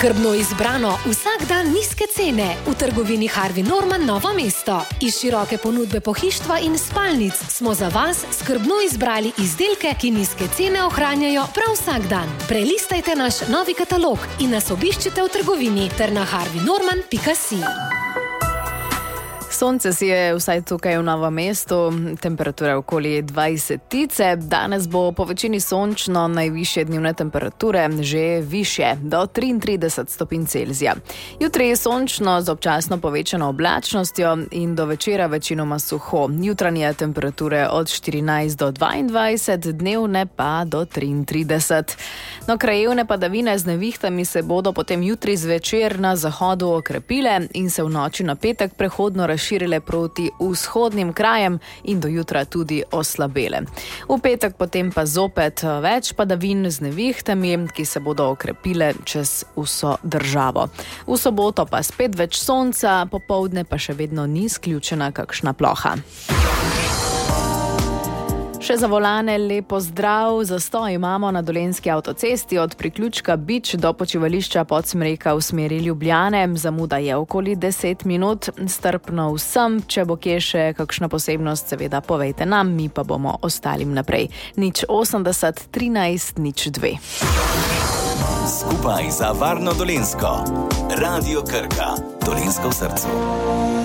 Skrbno izbrano, vsak dan nizke cene v trgovini Harvey Norman Novo mesto. Iz široke ponudbe pohištva in spalnic smo za vas skrbno izbrali izdelke, ki nizke cene ohranjajo prav vsak dan. Prelistajte naš novi katalog in nas obiščite v trgovini ter na harveynorman.si. Sonce si je vsaj tukaj v Novem mestu, temperatura okoli 20. Danes bo po večini sončno, najvišje dnevne temperature že višje, do 33 stopinj Celzija. Jutri je sončno z občasno povečano oblačnostjo in do večera večinoma suho. Jutranje temperature od 14 do 22, dnevne pa do 33. No, krajevne padavine z nevihtami se bodo potem jutri zvečer na zahodu okrepile in se v noči na petek prehodno širile proti vzhodnim krajem in do jutra tudi oslabele. V petek potem pa zopet več padavin z nevihtami, ki se bodo okrepile čez vso državo. V soboto pa spet več sonca, popoldne pa še vedno ni izključena kakšna ploha. Še za volane lepo zdrav, zastoj imamo na Dolenjski avtocesti od priključka Bič do počivališča Podsmreka v smeri Ljubljane. Zamuda je okoli 10 minut, strpno vsem, če bo kje še kakšna posebnost, seveda povejte nam, mi pa bomo ostalim naprej. 080 13 02. Skupaj za varno Dolenjsko. Radio Krka, Dolenjsko v srcu.